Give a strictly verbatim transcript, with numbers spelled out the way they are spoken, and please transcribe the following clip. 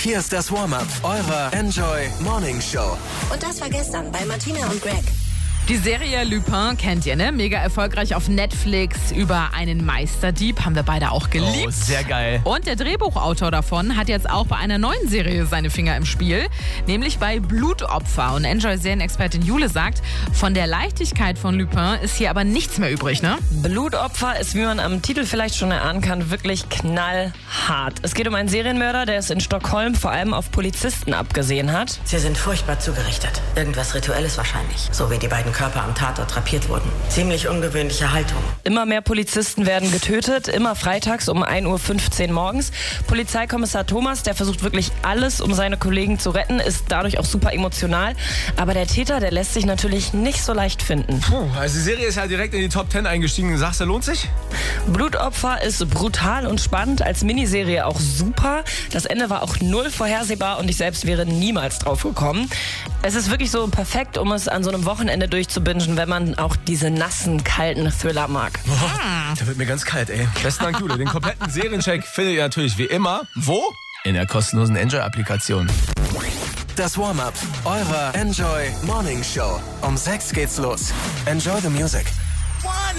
Hier ist das Warm-Up eurer Enjoy Morning Show. Und das war gestern bei Martina und Greg. Die Serie Lupin kennt ihr, ne? Mega erfolgreich auf Netflix über einen Meisterdieb. Haben wir beide auch geliebt. Oh, sehr geil. Und der Drehbuchautor davon hat jetzt auch bei einer neuen Serie seine Finger im Spiel. Nämlich bei Blutopfer. Und Enjoy-Serienexpertin Jule sagt, von der Leichtigkeit von Lupin ist hier aber nichts mehr übrig, ne? Blutopfer ist, wie man am Titel vielleicht schon erahnen kann, wirklich knallhart. Es geht um einen Serienmörder, der es in Stockholm vor allem auf Polizisten abgesehen hat. Sie sind furchtbar zugerichtet. Irgendwas Rituelles wahrscheinlich. So wie die beiden Körper am Tatort drapiert wurden. Ziemlich ungewöhnliche Haltung. Immer mehr Polizisten werden getötet, immer freitags um ein Uhr fünfzehn morgens. Polizeikommissar Thomas, der versucht wirklich alles, um seine Kollegen zu retten, ist dadurch auch super emotional. Aber der Täter, der lässt sich natürlich nicht so leicht finden. Puh, also die Serie ist ja direkt in die Top zehn eingestiegen. Sagst du, lohnt sich? Blutopfer ist brutal und spannend, als Miniserie auch super. Das Ende war auch null vorhersehbar und ich selbst wäre niemals drauf gekommen. Es ist wirklich so perfekt, um es an so einem Wochenende durchzubingen, wenn man auch diese nassen, kalten Thriller mag. Oh, da wird mir ganz kalt, ey. Besten Dank, Jule. Den kompletten Seriencheck findet ihr natürlich wie immer. Wo? In der kostenlosen Enjoy-Applikation. Das Warm-Up eurer Enjoy Morning Show. Um sechs geht's los. Enjoy the music.